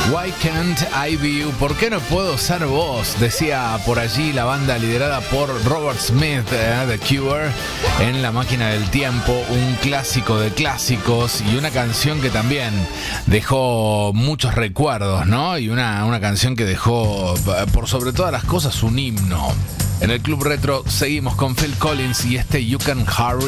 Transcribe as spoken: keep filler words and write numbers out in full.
Why can't I be you? ¿Por qué no puedo ser vos? Decía por allí la banda liderada por Robert Smith, eh, The Cure, en La Máquina del Tiempo, un clásico de clásicos y una canción que también dejó muchos recuerdos, ¿no? Y una, una canción que dejó, por sobre todas las cosas, un himno. En el Club Retro seguimos con Phil Collins y este You Can Hurry.